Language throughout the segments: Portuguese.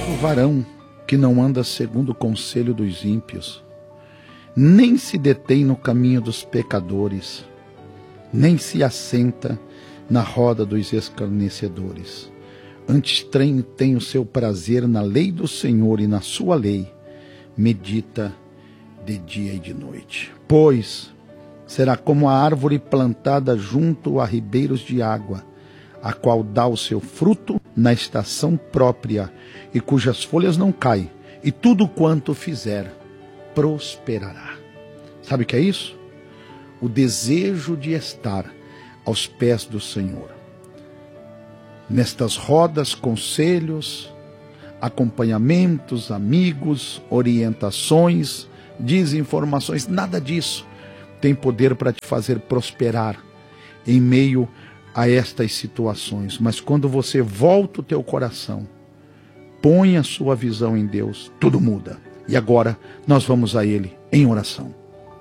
o varão que não anda segundo o conselho dos ímpios, nem se detém no caminho dos pecadores, nem se assenta na roda dos escarnecedores. Antes tem o seu prazer na lei do Senhor, e na sua lei medita de dia e de noite. Pois será como a árvore plantada junto a ribeiros de água, a qual dá o seu fruto na estação própria, e cujas folhas não caem, e tudo quanto fizer prosperará. Sabe o que é isso? O desejo de estar aos pés do Senhor. Nestas rodas, conselhos, acompanhamentos, amigos, orientações, desinformações, nada disso tem poder para te fazer prosperar em meio a estas situações. Mas quando você volta o teu coração, põe a sua visão em Deus, tudo muda. E agora nós vamos a Ele em oração.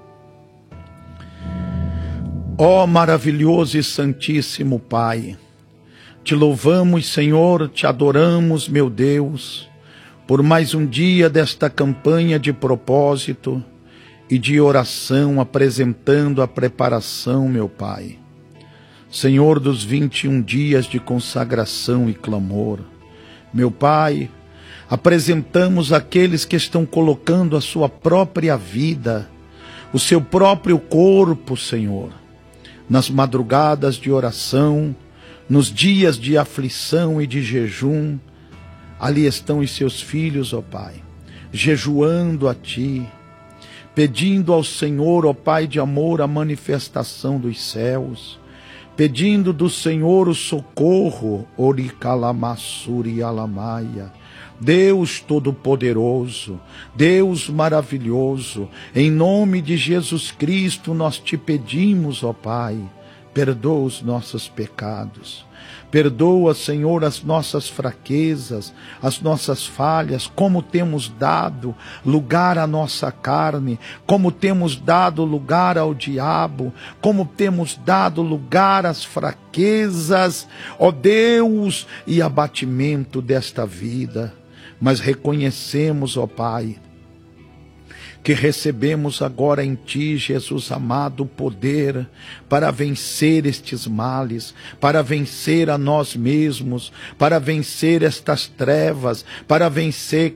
Ó maravilhoso e santíssimo Pai, te louvamos, Senhor, te adoramos, meu Deus, por mais um dia desta campanha de propósito e de oração, apresentando a preparação, meu Pai. Senhor dos 21 dias de consagração e clamor, meu Pai, apresentamos aqueles que estão colocando a sua própria vida, o seu próprio corpo, Senhor, nas madrugadas de oração, nos dias de aflição e de jejum. Ali estão os seus filhos, ó Pai, jejuando a Ti, pedindo ao Senhor, ó Pai de amor, a manifestação dos céus, pedindo do Senhor o socorro, Oricalamassuri Alamaia. Deus Todo-Poderoso, Deus maravilhoso, em nome de Jesus Cristo nós te pedimos, ó Pai, perdoa os nossos pecados. Perdoa, Senhor, as nossas fraquezas, as nossas falhas, como temos dado lugar à nossa carne, como temos dado lugar ao diabo, como temos dado lugar às fraquezas, ó Deus, e abatimento desta vida. Mas reconhecemos, ó Pai, que recebemos agora em Ti, Jesus amado, o poder para vencer estes males, para vencer a nós mesmos, para vencer estas trevas, para vencer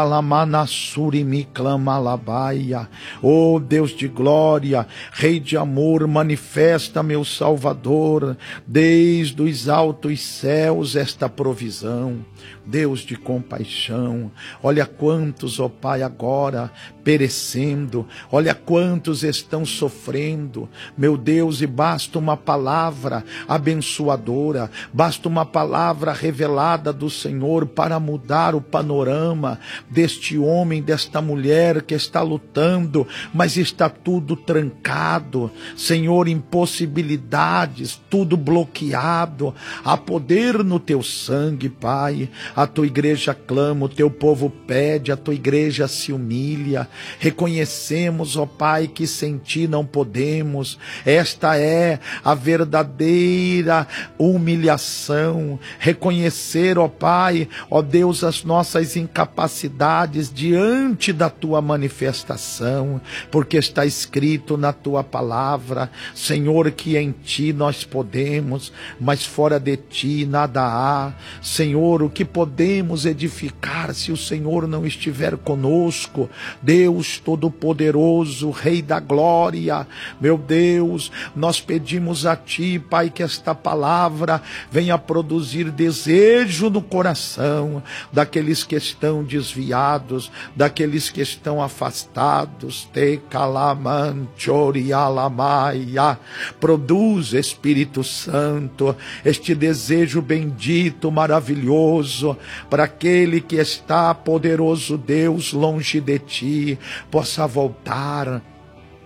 Kandalamanassurimiklamalabaia. Oh Deus de glória, Rei de amor, manifesta, meu Salvador, desde os altos céus esta provisão. Deus de compaixão, olha quantos, ó Pai, agora perecendo, olha quantos estão sofrendo, meu Deus, e basta uma palavra abençoadora, basta uma palavra revelada do Senhor para mudar o panorama deste homem, desta mulher que está lutando, mas está tudo trancado, Senhor, impossibilidades, tudo bloqueado. Há poder no Teu sangue, Pai. A Tua igreja clama, o Teu povo pede, a Tua igreja se humilha. Reconhecemos, ó Pai, que sem Ti não podemos. Esta é a verdadeira humilhação. Reconhecer, ó Pai, ó Deus, as nossas incapacidades diante da Tua manifestação, porque está escrito na Tua palavra, Senhor, que em Ti nós podemos, mas fora de Ti nada há. Senhor, o que podemos edificar se o Senhor não estiver conosco? Deus Todo-Poderoso, Rei da glória, meu Deus, nós pedimos a Ti, Pai, que esta palavra venha produzir desejo no coração daqueles que estão desviados, daqueles que estão afastados. Te calamanchorialamaia. Produz, Espírito Santo, este desejo bendito, maravilhoso, para aquele que está, poderoso Deus, longe de Ti, possa voltar,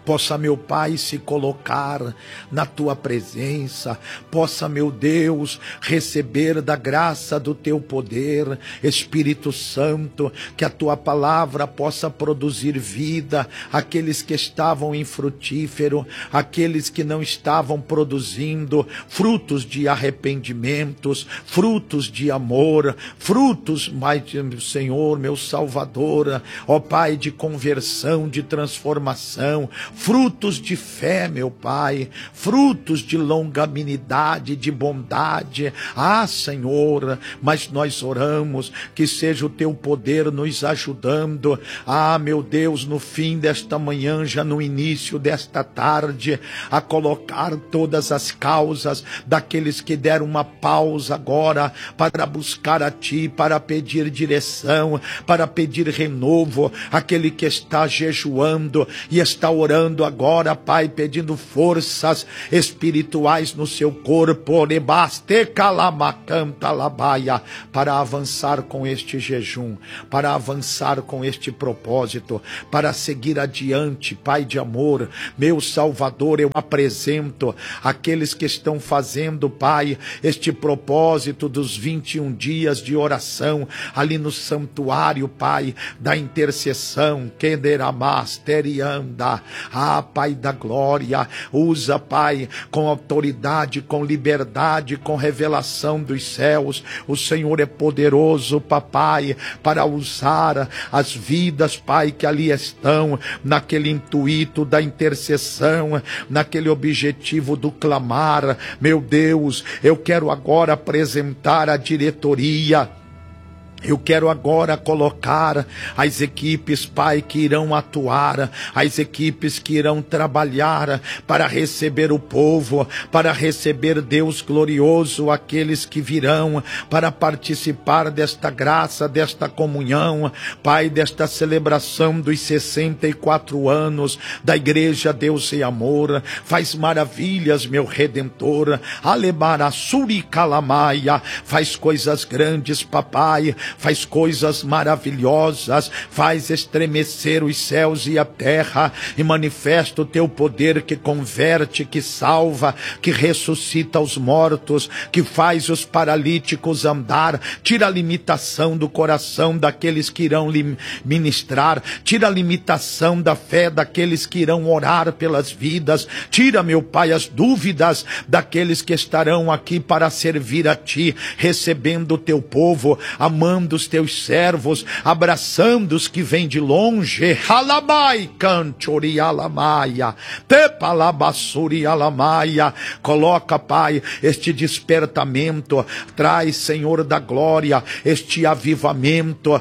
possa, meu Pai, se colocar na tua presença, possa, meu Deus, receber da graça do teu poder, Espírito Santo, que a tua palavra possa produzir vida, aqueles que estavam infrutífero, aqueles que não estavam produzindo frutos de arrependimentos, frutos de amor, frutos, meu Senhor, meu Salvador, ó Pai, de conversão, de transformação, frutos de fé, meu Pai, frutos de longanimidade, de bondade. Senhor, mas nós oramos que seja o teu poder nos ajudando, meu Deus, no fim desta manhã, já no início desta tarde, a colocar todas as causas daqueles que deram uma pausa agora para buscar a Ti, para pedir direção, para pedir renovo, aquele que está jejuando e está orando agora, Pai, pedindo forças espirituais no seu corpo, para avançar com este jejum, para avançar com este propósito, para seguir adiante, Pai de amor, meu Salvador. Eu apresento aqueles que estão fazendo, Pai, este propósito dos 21 dias de oração ali no santuário, Pai, da intercessão, Pai da glória, usa, Pai, com autoridade, com liberdade, com revelação dos céus. O Senhor é poderoso, Papai, para usar as vidas, Pai, que ali estão, naquele intuito da intercessão, naquele objetivo do clamar. Meu Deus, eu quero agora apresentar a diretoria. Eu quero agora colocar as equipes, Pai, que irão atuar, as equipes que irão trabalhar para receber o povo, para receber Deus glorioso, aqueles que virão para participar desta graça, desta comunhão, Pai, desta celebração dos 64 anos da Igreja Deus e Amor. Faz maravilhas, meu Redentor, faz coisas grandes, Papai, faz coisas maravilhosas, faz estremecer os céus e a terra, e manifesta o teu poder que converte, que salva, que ressuscita os mortos, que faz os paralíticos andar. Tira a limitação do coração daqueles que irão lhe ministrar, tira a limitação da fé daqueles que irão orar pelas vidas, tira, meu Pai, as dúvidas daqueles que estarão aqui para servir a Ti, recebendo o teu povo, amando os teus servos, abraçando os que vêm de longe. Coloca, Pai, este despertamento, traz, Senhor da glória, este avivamento,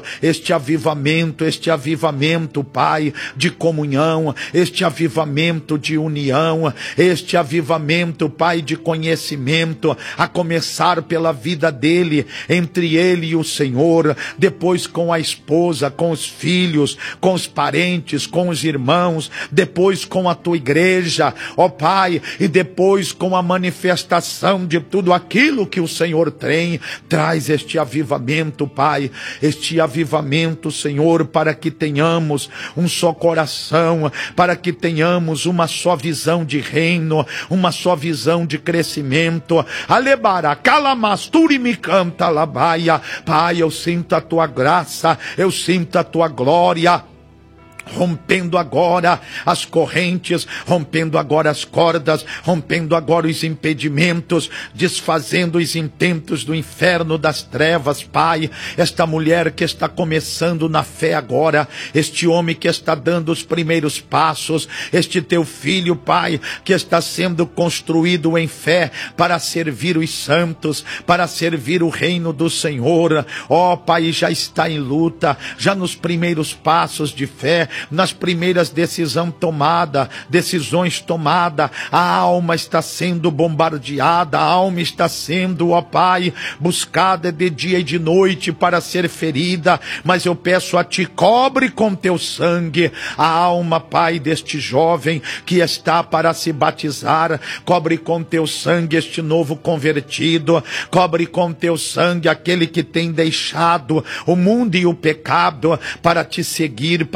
Pai, de comunhão, este avivamento de união, este avivamento, Pai, de conhecimento, a começar pela vida dele, entre ele e o Senhor, depois com a esposa, com os filhos, com os parentes, com os irmãos, depois com a tua igreja, ó Pai, e depois com a manifestação de tudo aquilo que o Senhor tem. Traz este avivamento, Pai, este avivamento, Senhor, para que tenhamos um só coração, para que tenhamos uma só visão de reino, uma só visão de crescimento. Alebara, calamasturi me canta labaia. Pai, eu sinto a tua graça, eu sinto a tua glória, rompendo agora as correntes, rompendo agora as cordas, rompendo agora os impedimentos, desfazendo os intentos do inferno, das trevas, Pai. Esta mulher que está começando na fé agora, este homem que está dando os primeiros passos, este teu filho, Pai, que está sendo construído em fé para servir os santos, para servir o reino do Senhor. Ó Pai, já está em luta, já nos primeiros passos de fé, nas primeiras decisões tomadas, a alma está sendo bombardeada, a alma está sendo, ó Pai, buscada de dia e de noite para ser ferida, mas eu peço a Ti, cobre com teu sangue a alma, Pai, deste jovem que está para se batizar, cobre com teu sangue este novo convertido, cobre com teu sangue aquele que tem deixado o mundo e o pecado para Te seguir, para Te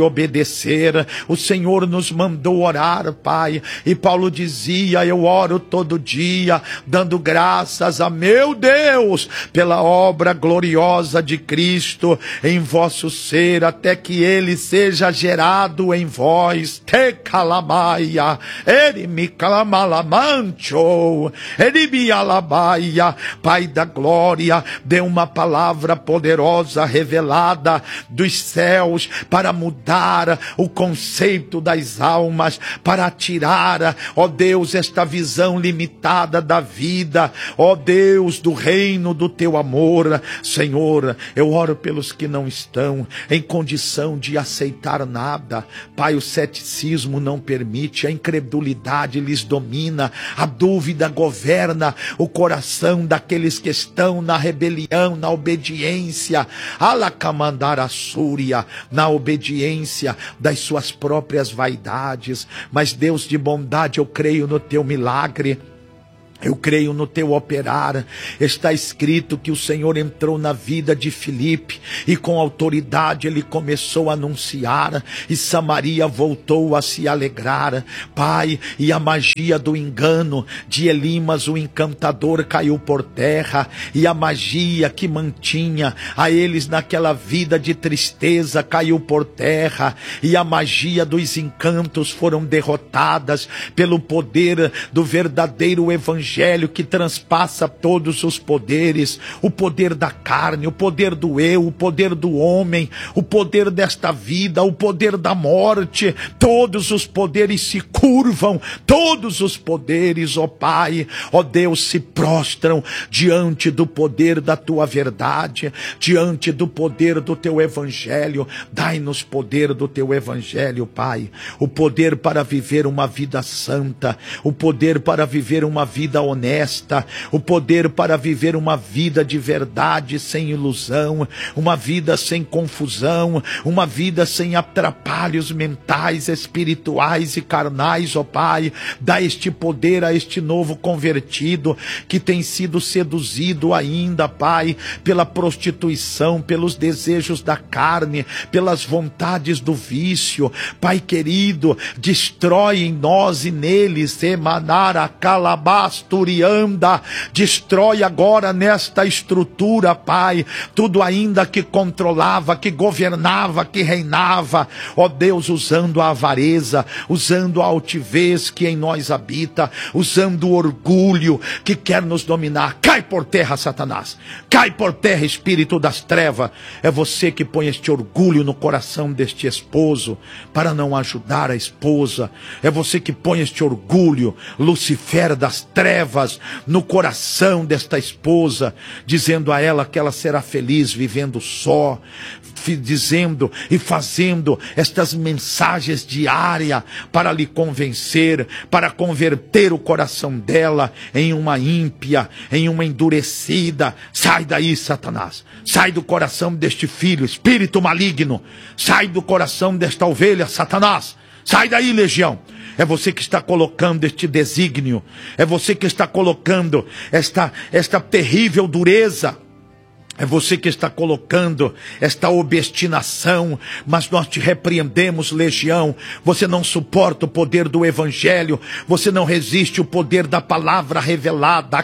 obedecer. O Senhor nos mandou orar, Pai, e Paulo dizia: eu oro todo dia, dando graças a meu Deus pela obra gloriosa de Cristo em vosso ser, até que ele seja gerado em vós. Te calamaia, ele me calamalamancho, ele me alabaia. Pai da glória, dê uma palavra poderosa revelada dos céus para mudar o conceito das almas, para tirar, ó Deus, esta visão limitada da vida, ó Deus, do reino do teu amor. Senhor, eu oro pelos que não estão em condição de aceitar nada. Pai, o ceticismo não permite, a incredulidade lhes domina, a dúvida governa o coração daqueles que estão na rebelião, na obediência, alakamandarassúria, na obediência das suas próprias vaidades. Mas Deus de bondade, eu creio no teu milagre, eu creio no teu operar. Está escrito que o Senhor entrou na vida de Filipe e com autoridade ele começou a anunciar, e Samaria voltou a se alegrar. Pai, e a magia do engano de Elimas, o encantador, caiu por terra, e a magia que mantinha a eles naquela vida de tristeza caiu por terra, e a magia dos encantos foram derrotadas pelo poder do verdadeiro evangelho que transpassa todos os poderes, o poder da carne, o poder do eu, o poder do homem, o poder desta vida, o poder da morte. Todos os poderes se curvam, todos os poderes, ó Pai, ó Deus, se prostram diante do poder da tua verdade, diante do poder do teu evangelho. Dai-nos poder do teu evangelho, Pai, o poder para viver uma vida santa, o poder para viver uma vida honesta, o poder para viver uma vida de verdade, sem ilusão, uma vida sem confusão, uma vida sem atrapalhos mentais, espirituais e carnais, ó Pai. Dá este poder a este novo convertido que tem sido seduzido ainda, Pai, pela prostituição, pelos desejos da carne, pelas vontades do vício. Pai querido, destrói em nós e neles, emanara calabasturianda, destrói agora nesta estrutura, Pai, tudo ainda que controlava, que governava, que reinava, ó Deus, usando a avareza, usando a altivez que em nós habita, usando o orgulho que quer nos dominar. Cai por terra, Satanás, cai por terra, espírito das trevas. É você que põe este orgulho no coração deste esposo para não ajudar a esposa. É você que põe este orgulho, Lucifer das trevas, no coração desta esposa, dizendo a ela que ela será feliz vivendo só, dizendo e fazendo estas mensagens diárias para lhe convencer, para converter o coração dela em uma ímpia, em uma endurecida. Sai daí, Satanás, sai do coração deste filho, espírito maligno, sai do coração desta ovelha, Satanás, sai daí, legião. É você que está colocando este desígnio, é você que está colocando esta terrível dureza, é você que está colocando esta obstinação. Mas nós te repreendemos, legião. Você não suporta o poder do evangelho, você não resiste o poder da palavra revelada.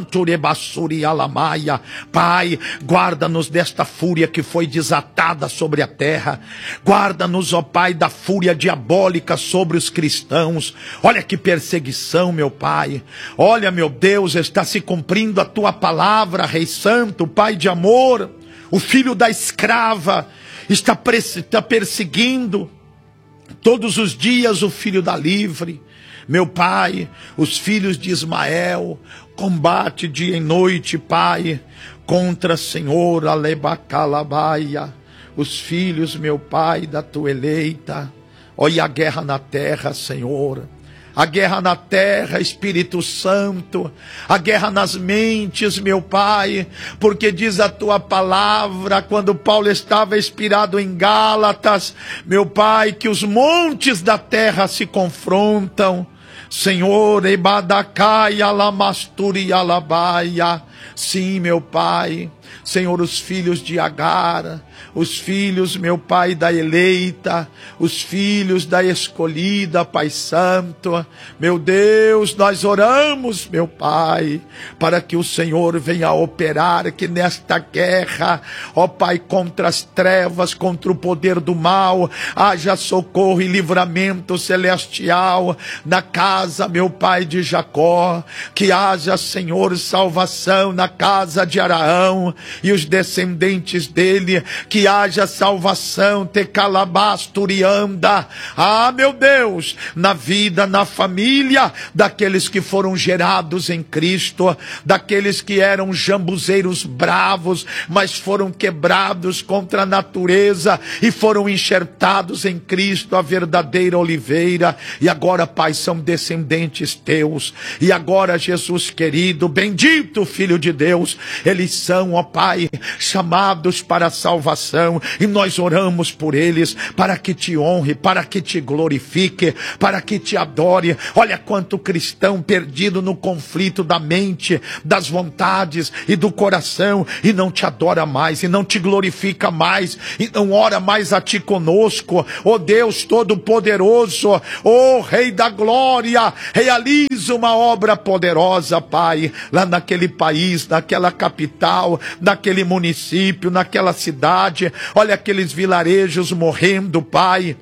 Pai, guarda-nos desta fúria que foi desatada sobre a terra. Guarda-nos, ó Pai, da fúria diabólica sobre os cristãos. Olha que perseguição, meu Pai. Olha, meu Deus, está se cumprindo a tua palavra, Rei Santo, Pai de amor. O filho da escrava está perseguindo todos os dias o filho da livre. Meu Pai, os filhos de Ismael combate dia e noite, Pai, contra, Senhor, Alebacalabaia, os filhos, meu Pai, da tua eleita. Olha a guerra na terra, Senhor. A guerra na terra, Espírito Santo, a guerra nas mentes, meu Pai, porque diz a tua palavra, quando Paulo estava inspirado em Gálatas, meu Pai, que os montes da terra se confrontam. Senhor, Ebadacai, Alamasturi, Alabaia. Sim, meu Pai, Senhor, os filhos de Agar, os filhos, meu Pai, da eleita, os filhos da escolhida, Pai Santo. Meu Deus, nós oramos, meu Pai, para que o Senhor venha operar, que nesta guerra, ó Pai, contra as trevas, contra o poder do mal, haja socorro e livramento celestial na casa, meu Pai, de Jacó, que haja, Senhor, salvação na casa de Araão e os descendentes dele, que haja salvação, Tecalabasturianda, meu Deus, na vida, na família daqueles que foram gerados em Cristo, daqueles que eram jambuzeiros bravos, mas foram quebrados contra a natureza e foram enxertados em Cristo, a verdadeira oliveira, e agora, Pai, são descendentes teus, e agora, Jesus querido, bendito Filho de Deus, eles são, ó Pai, chamados para a salvação, e nós oramos por eles, para que te honre, para que te glorifique, para que te adore. Olha quanto cristão perdido no conflito da mente, das vontades e do coração, e não te adora mais, e não te glorifica mais, e não ora mais a ti conosco. Ó Deus Todo-Poderoso, ó Rei da Glória, realiza uma obra poderosa, Pai, lá naquele país, naquela capital, naquele município, naquela cidade. Olha aqueles vilarejos morrendo, Pai.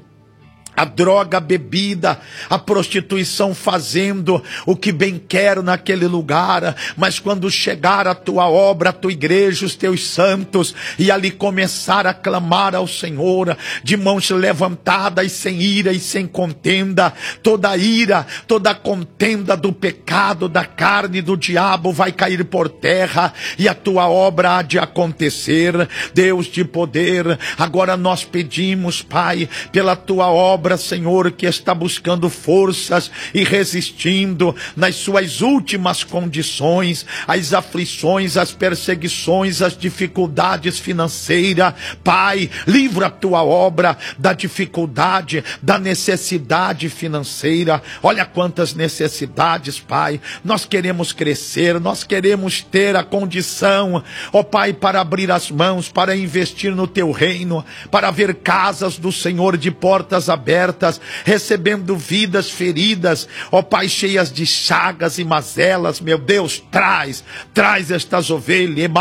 A droga, a bebida, a prostituição fazendo o que bem quer naquele lugar, mas quando chegar a tua obra, a tua igreja, os teus santos, e ali começar a clamar ao Senhor, de mãos levantadas, sem ira e sem contenda, toda ira, toda contenda do pecado, da carne e do diabo vai cair por terra, e a tua obra há de acontecer. Deus de poder, agora nós pedimos, Pai, pela tua obra, Senhor, que está buscando forças e resistindo nas suas últimas condições, as aflições, as perseguições, as dificuldades financeiras. Pai, livra a tua obra da dificuldade, da necessidade financeira. Olha quantas necessidades, Pai. Nós queremos crescer, nós queremos ter a condição, ó Pai, para abrir as mãos, para investir no teu reino, para ver casas do Senhor de portas abertas, recebendo vidas feridas, ó Pai, cheias de chagas e mazelas. Meu Deus, traz estas ovelhas,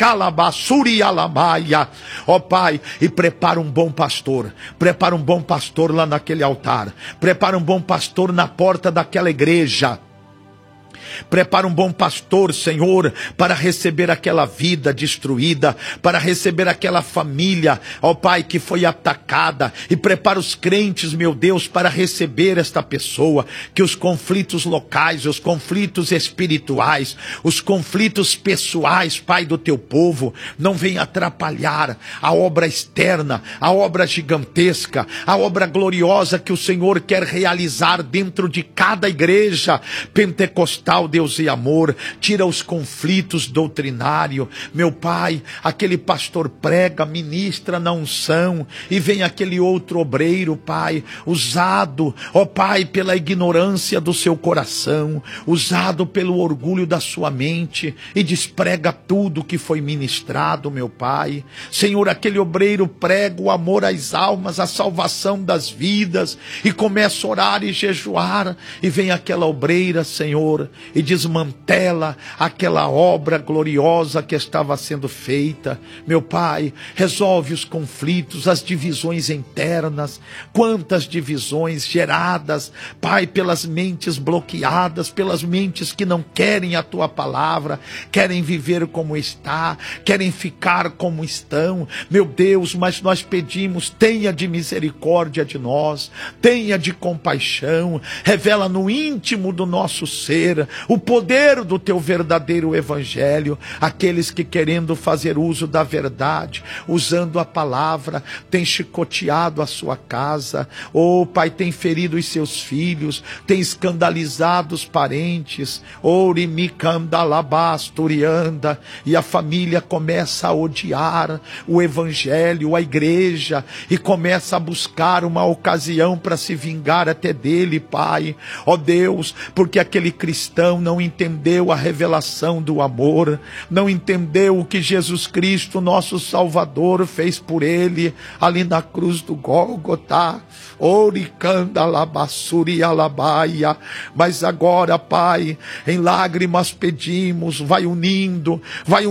ó Pai, e prepara um bom pastor lá naquele altar, prepara um bom pastor na porta daquela igreja. Prepara um bom pastor, Senhor, para receber aquela vida destruída, para receber aquela família, ó Pai, que foi atacada, e prepara os crentes, meu Deus, para receber esta pessoa, que os conflitos locais, os conflitos espirituais, os conflitos pessoais, Pai, do teu povo, não venham atrapalhar a obra externa, a obra gigantesca, a obra gloriosa que o Senhor quer realizar dentro de cada igreja pentecostal, Deus e amor. Tira os conflitos doutrinários, meu Pai. Aquele pastor prega, ministra na unção, e vem aquele outro obreiro, Pai, usado, ó Pai, pela ignorância do seu coração, usado pelo orgulho da sua mente, e desprega tudo que foi ministrado, meu Pai. Senhor, aquele obreiro prega o amor às almas, a salvação das vidas, e começa a orar e jejuar, e vem aquela obreira, Senhor, e desmantela aquela obra gloriosa que estava sendo feita. Meu Pai, resolve os conflitos, as divisões internas. Quantas divisões geradas, Pai, pelas mentes bloqueadas, pelas mentes que não querem a tua palavra, querem viver como está, querem ficar como estão. Meu Deus, mas nós pedimos, tenha de misericórdia de nós, tenha de compaixão, revela no íntimo do nosso ser o poder do teu verdadeiro evangelho. Aqueles que, querendo fazer uso da verdade, usando a palavra, tem chicoteado a sua casa, oh Pai, tem ferido os seus filhos, tem escandalizado os parentes, e a família começa a odiar o evangelho, a igreja, e começa a buscar uma ocasião para se vingar até dele, Pai. Ó Deus, porque aquele cristão multidão não entendeu a revelação do amor, não entendeu o que Jesus Cristo, nosso Salvador, fez por ele ali na cruz do Gólgota. Oricanda labassuri alabaia. Mas agora, Pai, em lágrimas pedimos, vai unindo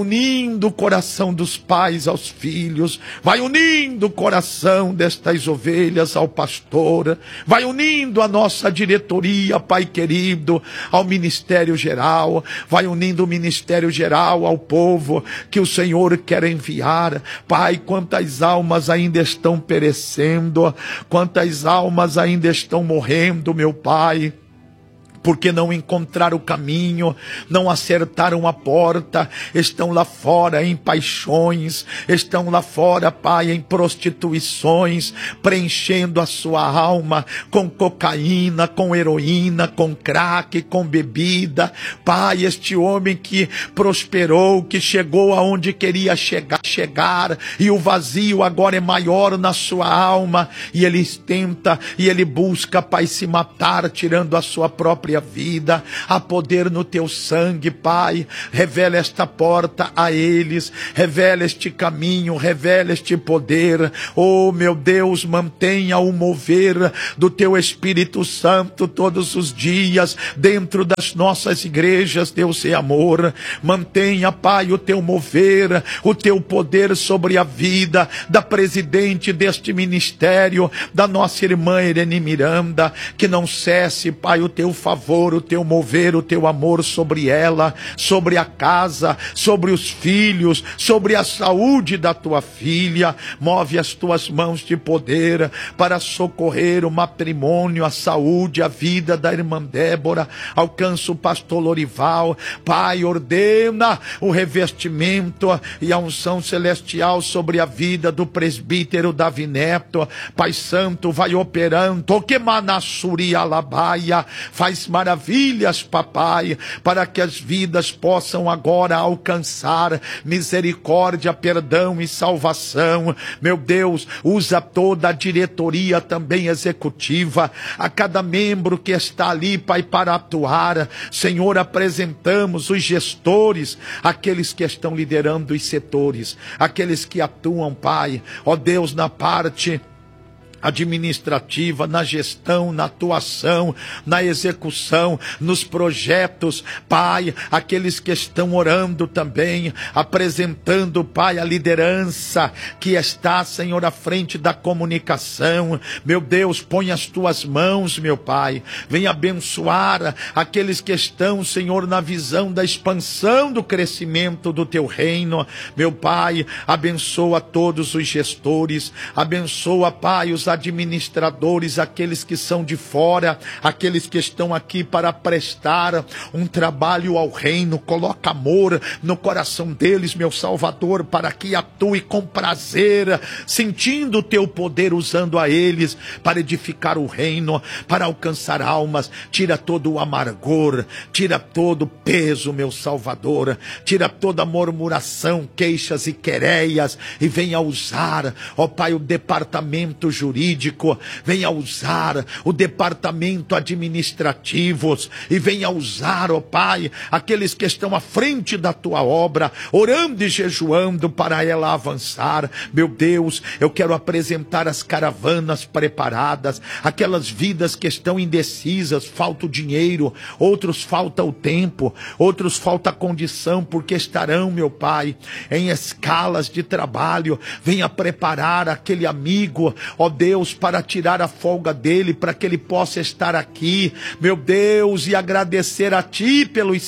o coração dos pais aos filhos, vai unindo o coração destas ovelhas ao pastor, vai unindo a nossa diretoria, Pai querido, ao ministério geral, vai unindo o ministério geral ao povo que o Senhor quer enviar. Pai, quantas almas ainda estão perecendo, quantas almas ainda estão morrendo, meu Pai, porque não encontraram o caminho, não acertaram a porta, estão lá fora em paixões, estão lá fora, Pai, em prostituições, preenchendo a sua alma com cocaína, com heroína, com crack, com bebida. Pai, este homem que prosperou, que chegou aonde queria chegar, e o vazio agora é maior na sua alma, e ele tenta, e ele busca, Pai, se matar, tirando a sua própria vida. Há poder no teu sangue, Pai. Revela esta porta a eles, revela este caminho, revela este poder. Oh, meu Deus, mantenha o mover do teu Espírito Santo todos os dias dentro das nossas igrejas. Deus é amor. Mantenha, Pai, o teu mover, o teu poder sobre a vida da presidente deste ministério, da nossa irmã Irene Miranda. Que não cesse, Pai, o teu favor, o teu mover, o teu amor sobre ela, sobre a casa, sobre os filhos, sobre a saúde da tua filha. Move as tuas mãos de poder para socorrer o matrimônio, a saúde, a vida da irmã Débora. Alcança o pastor Lorival. Pai, ordena o revestimento e a unção celestial sobre a vida do presbítero Davi Neto. Pai Santo, vai operando, que manassuri alabaia, faz maravilhas, papai, para que as vidas possam agora alcançar misericórdia, perdão e salvação. Meu Deus, usa toda a diretoria também executiva, a cada membro que está ali, Pai, para atuar. Senhor, apresentamos os gestores, aqueles que estão liderando os setores, aqueles que atuam, Pai, ó Deus, na parte administrativa, na gestão, na atuação, na execução, nos projetos, Pai, aqueles que estão orando também, apresentando, Pai, a liderança que está, Senhor, à frente da comunicação. Meu Deus, põe as tuas mãos, meu Pai, vem abençoar aqueles que estão, Senhor, na visão da expansão do crescimento do teu reino. Meu Pai, abençoa todos os gestores, abençoa, Pai, os administradores, aqueles que são de fora, aqueles que estão aqui para prestar um trabalho ao reino. Coloca amor no coração deles, meu Salvador, para que atue com prazer, sentindo o teu poder, usando a eles para edificar o reino, para alcançar almas. Tira todo o amargor, tira todo o peso, meu Salvador, tira toda a murmuração, queixas e quereias, e venha usar, ó Pai, o departamento jurídico, venha usar o departamento administrativo, e venha usar, ó Pai, aqueles que estão à frente da tua obra, orando e jejuando para ela avançar. Meu Deus, eu quero apresentar as caravanas preparadas, aquelas vidas que estão indecisas, falta o dinheiro, outros falta o tempo, outros falta a condição, porque estarão, meu Pai, em escalas de trabalho. Venha preparar aquele amigo, ó Deus, para tirar a folga dele, para que ele possa estar aqui, meu Deus, e agradecer a Ti pelos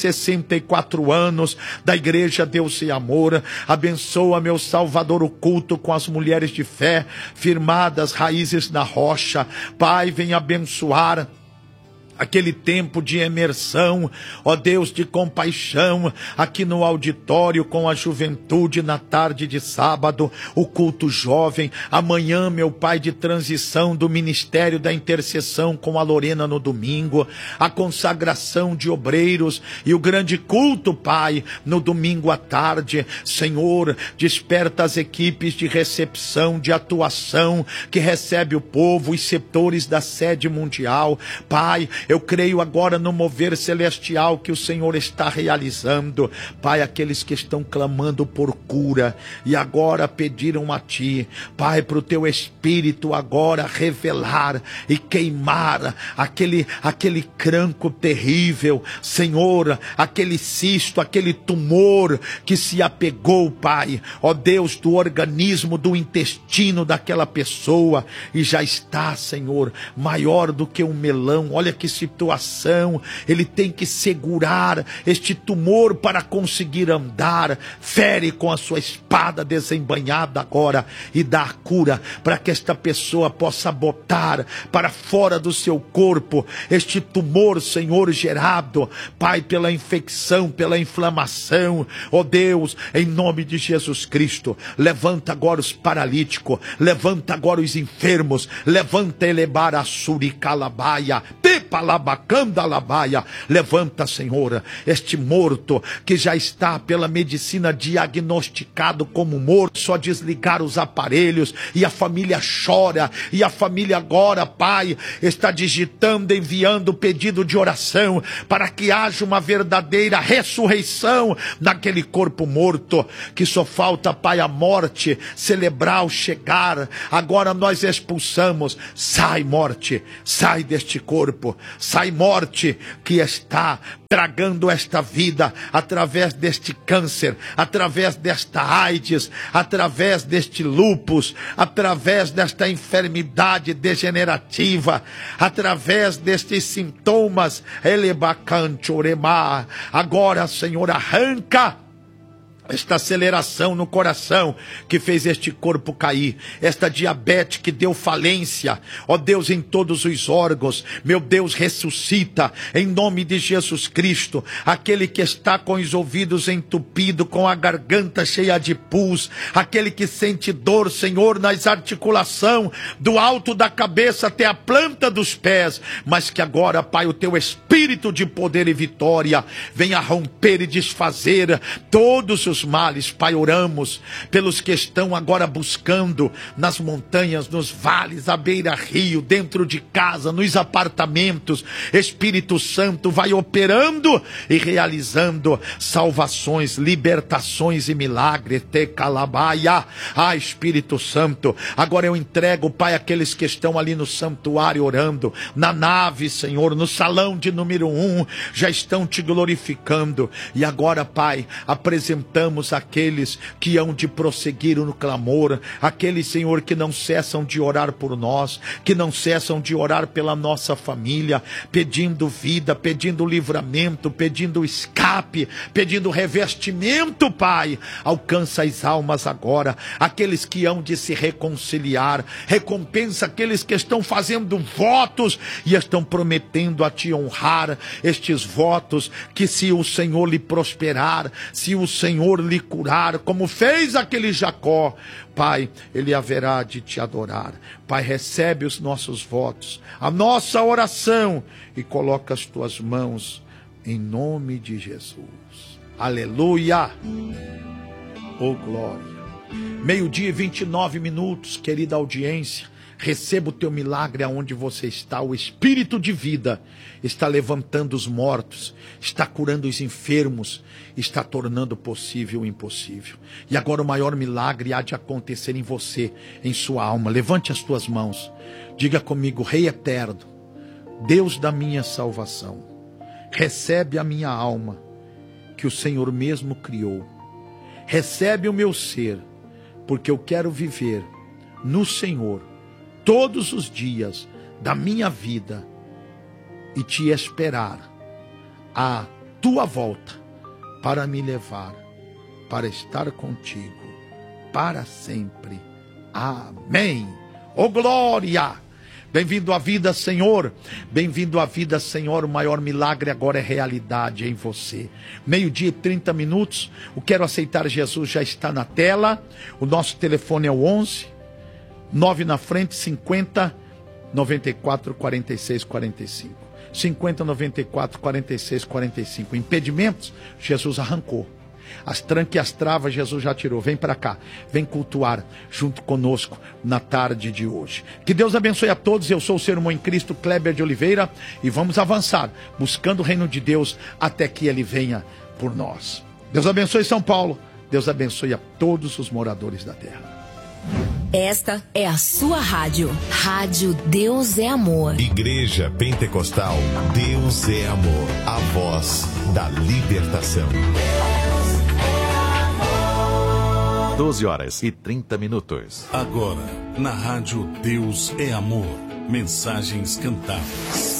64 anos da Igreja Deus e Amor. Abençoa, meu Salvador, o culto com as mulheres de fé, firmadas, raízes na rocha. Pai, vem abençoar aquele tempo de imersão, ó Deus, de compaixão, aqui no auditório com a juventude na tarde de sábado, o culto jovem, amanhã, meu Pai, de transição do ministério da intercessão com a Lorena no domingo, a consagração de obreiros e o grande culto, Pai, no domingo à tarde. Senhor, desperta as equipes de recepção, de atuação, que recebe o povo, os setores da sede mundial. Pai, Eu creio agora no mover celestial que o Senhor está realizando. Pai, aqueles que estão clamando por cura e agora pediram a Ti, Pai, para o Teu Espírito agora revelar e queimar aquele cranco terrível, Senhor, aquele cisto, aquele tumor que se apegou, Pai, ó Deus, do organismo, do intestino daquela pessoa, e já está, Senhor, maior do que um melão. Olha que situação, ele tem que segurar este tumor para conseguir andar. Fere com a sua espada desembainhada agora e dá a cura para que esta pessoa possa botar para fora do seu corpo este tumor, Senhor, gerado, Pai, pela infecção, pela inflamação. Ó Deus, em nome de Jesus Cristo, levanta agora os paralíticos, levanta agora os enfermos, levanta elevar a suricalabaia, tepalabacandalabaia, levanta, Senhor, este morto que já está pela medicina diagnosticado como morto, só desligar os aparelhos e a família chora, e a família agora, Pai, está digitando, enviando pedido de oração para que haja uma verdadeira ressurreição naquele corpo morto, que só falta, Pai, a morte celebrar o chegar. Agora nós expulsamos, sai morte, sai deste corpo, sai morte que está tragando esta vida através deste câncer, através desta AIDS, através deste lúpus, através desta enfermidade degenerativa, através destes sintomas. Agora, Senhor, arranca esta aceleração no coração que fez este corpo cair, esta diabetes que deu falência, ó Deus, em todos os órgãos. Meu Deus, ressuscita em nome de Jesus Cristo aquele que está com os ouvidos entupidos, com a garganta cheia de pus, aquele que sente dor, Senhor, nas articulações, do alto da cabeça até a planta dos pés, mas que agora, Pai, o Teu Espírito de poder e vitória venha romper e desfazer todos os males. Pai, oramos pelos que estão agora buscando nas montanhas, nos vales, à beira-rio, dentro de casa, nos apartamentos. Espírito Santo vai operando e realizando salvações, libertações e milagres. Tecalabaia. Ah, Espírito Santo, agora eu entrego, Pai, aqueles que estão ali no santuário orando, na nave, Senhor, no salão de número 1, já estão Te glorificando. E agora, Pai, apresentamos aqueles que hão de prosseguir no clamor, aqueles, Senhor, que não cessam de orar por nós, que não cessam de orar pela nossa família, pedindo vida, pedindo livramento, pedindo escape, pedindo revestimento. Pai, alcança as almas agora, aqueles que hão de se reconciliar, recompensa aqueles que estão fazendo votos e estão prometendo a Te honrar estes votos, que se o Senhor lhe prosperar, se o Senhor lhe curar, como fez aquele Jacó, Pai, ele haverá de Te adorar. Pai, recebe os nossos votos, a nossa oração, e coloca as Tuas mãos em nome de Jesus. Aleluia! Oh, glória! 12:29, querida audiência. Receba o teu milagre aonde você está. O Espírito de vida está levantando os mortos, está curando os enfermos, está tornando possível o impossível. E agora o maior milagre há de acontecer em você, em sua alma. Levante as tuas mãos, diga comigo: Rei eterno, Deus da minha salvação, recebe a minha alma, que o Senhor mesmo criou. Recebe o meu ser, porque eu quero viver no Senhor todos os dias da minha vida e Te esperar a Tua volta para me levar, para estar contigo para sempre. Amém. Oh, glória! Bem-vindo à vida, Senhor. Bem-vindo à vida, Senhor. O maior milagre agora é realidade em você. 12:30. O Quero Aceitar Jesus já está na tela. O nosso telefone é o 11 9 na frente, 50 94 46 45. 50 94 46 45. Impedimentos, Jesus arrancou. As trancas e as travas Jesus já tirou. Vem para cá, vem cultuar junto conosco na tarde de hoje. Que Deus abençoe a todos. Eu sou o seu irmão em Cristo, Kleber de Oliveira, e vamos avançar, buscando o reino de Deus até que Ele venha por nós. Deus abençoe São Paulo. Deus abençoe a todos os moradores da terra. Esta é a sua rádio. Rádio Deus é Amor. Igreja Pentecostal Deus é Amor. A voz da libertação. 12h30. Agora, na rádio Deus é Amor. Mensagens cantadas.